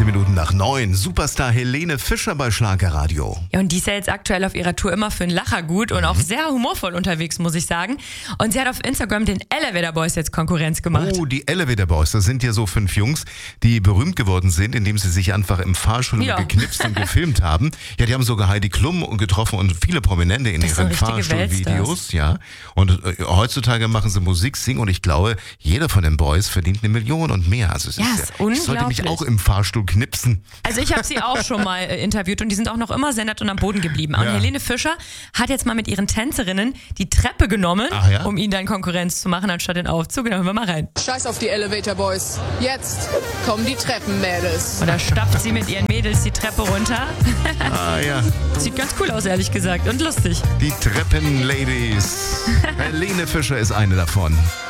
18 Minuten nach 9. Superstar Helene Fischer bei Schlagerradio. Ja, und die ist ja jetzt aktuell auf ihrer Tour immer für einen Lacher gut und auch sehr humorvoll unterwegs, muss ich sagen. Und sie hat auf Instagram den Elevator Boys jetzt Konkurrenz gemacht. Oh, die Elevator Boys, das sind ja so 5 Jungs, die berühmt geworden sind, indem sie sich einfach im Fahrstuhl geknipst und gefilmt haben. Ja, die haben sogar Heidi Klum getroffen und viele Prominente in Das ihren sind richtige Fahrstuhlvideos. Ja. Und heutzutage machen sie Musik, singen und ich glaube, jeder von den Boys verdient 1 Million und mehr. Also es Ja, ist ist ich sollte mich unglaublich. auch im Fahrstuhl knipsen. Also ich habe sie auch schon mal interviewt und die sind auch noch immer sehr nett und am Boden geblieben. Und Ja. Helene Fischer hat jetzt mal mit ihren Tänzerinnen die Treppe genommen, Ach ja? um ihnen dann Konkurrenz zu machen, anstatt den Aufzug. Und dann hören wir mal rein. Scheiß auf die Elevator Boys. Jetzt kommen die Treppenmädels. Und da stapft sie mit ihren Mädels die Treppe runter. Ah ja, Sieht ganz cool aus, ehrlich gesagt. Und lustig. die Treppenladies. Helene Fischer ist eine davon.